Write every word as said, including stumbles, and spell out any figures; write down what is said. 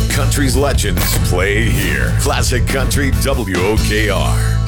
Country's legends play here. Classic Country W O K R.